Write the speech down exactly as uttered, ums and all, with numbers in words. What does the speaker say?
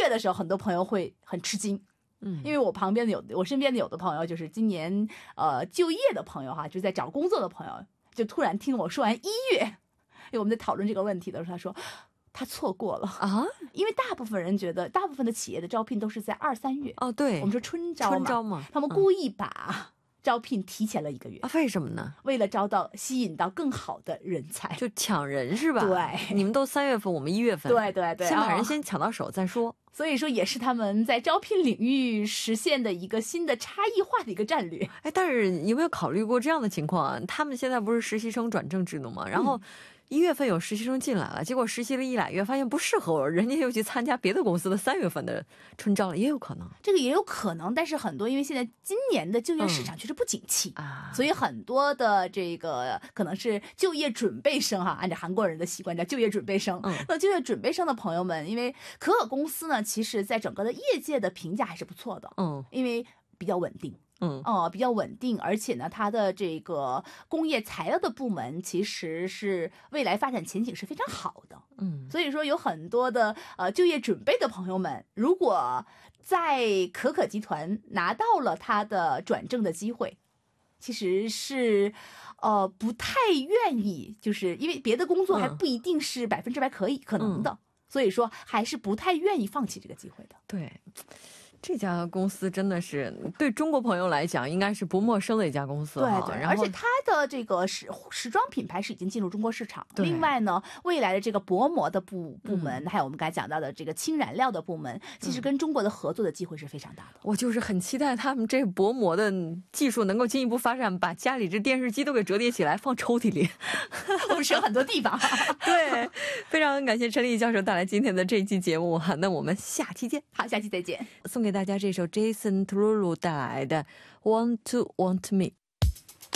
月的时候，很多朋友会很吃惊。嗯，因为我旁边的有我身边的有的朋友就是今年呃就业的朋友哈，就在找工作的朋友，就突然听我说完一月，因为我们在讨论这个问题的时候，他说他错过了啊，因为大部分人觉得大部分的企业的招聘都是在二三月。 哦，对， 我们说春招嘛， 春招嘛， 他们故意把招聘提前了一个月啊？为什么呢？ 为了招到吸引到更好的人才， 就抢人是吧？ 对， 你们都三月份，我们一月份， 对对对， 先把人先抢到手再说。 哦，所以说也是他们在招聘领域实现的一个新的差异化的一个战略。 哎，但是有没有考虑过这样的情况啊？他们现在不是实习生转正制度吗？然后。嗯，一月份有实习生进来了，结果实习了一俩月发现不适合我，人家又去参加别的公司的三月份的春招了，也有可能。 这个也有可能，但是很多因为现在今年的就业市场确实不景气、嗯、啊，所以很多的这个可能是就业准备生哈，按照韩国人的习惯叫就业准备生。嗯，那就业准备生的朋友们，因为可可公司呢，其实在整个的业界的评价还是不错的。嗯，因为比较稳定。嗯，哦，比较稳定，而且呢，它的这个工业材料的部门其实是未来发展前景是非常好的。嗯，所以说有很多的呃就业准备的朋友们，如果在可可集团拿到了他的转正的机会，其实是呃不太愿意，就是因为别的工作还不一定是百分之百可以可能的、嗯，所以说还是不太愿意放弃这个机会的。 对。这家公司真的是对中国朋友来讲应该是不陌生的一家公司。 对对，而且它的这个时时装品牌是已经进入中国市场。另外呢，未来的这个薄膜的部部门、嗯、还有我们刚才讲到的这个轻染料的部门、嗯、其实跟中国的合作的机会是非常大的。 我就是很期待他们这薄膜的技术能够进一步发展，把家里这电视机都给折叠起来放抽屉里。 我们省很多地方。 对，非常感谢陈丽教授带来今天的这一期节目，那我们下期见。 好，下期再见。 送给大家这首 Jason Derulo 带来的 Want to Want Me。